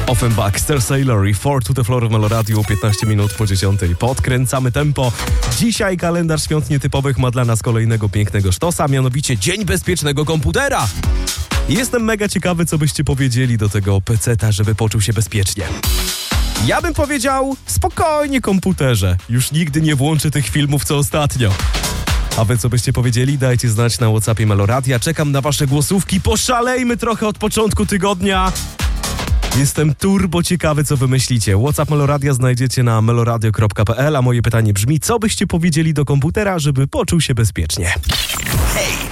Offenbach, Star Sailor i Four to the Floor w Meloradiu, 15 minut po 10. Podkręcamy tempo. Dzisiaj kalendarz świąt nietypowych ma dla nas kolejnego pięknego sztosa, mianowicie Dzień Bezpiecznego Komputera. Jestem mega ciekawy, co byście powiedzieli do tego peceta, żeby poczuł się bezpiecznie. Ja bym powiedział, spokojnie komputerze, już nigdy nie włączę tych filmów co ostatnio. A wy co byście powiedzieli? Dajcie znać na WhatsAppie Meloradia. Czekam na wasze głosówki. Poszalejmy trochę od początku tygodnia. Jestem turbo ciekawy, co wymyślicie. WhatsApp Meloradia znajdziecie na meloradio.pl, a moje pytanie brzmi, co byście powiedzieli do komputera, żeby poczuł się bezpiecznie? Hej!